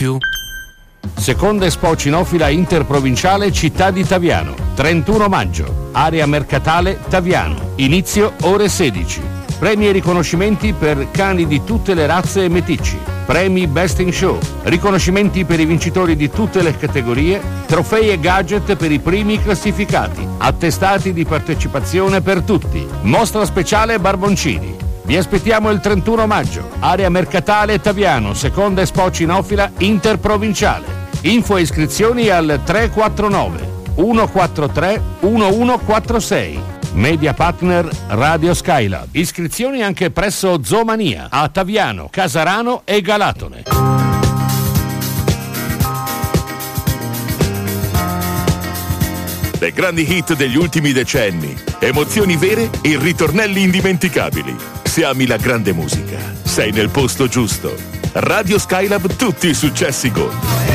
più? Seconda Expo Cinofila Interprovinciale Città di Taviano, 31 maggio, area mercatale Taviano, inizio ore 16. Premi e riconoscimenti per cani di tutte le razze e meticci, premi Best in Show, riconoscimenti per i vincitori di tutte le categorie, trofei e gadget per i primi classificati, attestati di partecipazione per tutti, mostra speciale Barboncini. Vi aspettiamo il 31 maggio, area mercatale Taviano, seconda Expo Cinofila Interprovinciale. Info e iscrizioni al 349 143 1146. Media partner Radio Skylab. Iscrizioni anche presso Zoomania a Taviano, Casarano e Galatone. Le grandi hit degli ultimi decenni, emozioni vere e ritornelli indimenticabili. Se ami la grande musica, sei nel posto giusto. Radio Skylab, tutti i successi Gold.